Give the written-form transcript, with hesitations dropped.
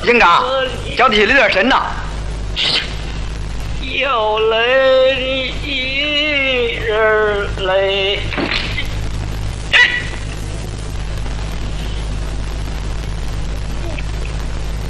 英刚，脚底下留点神呐。 有来的一人来。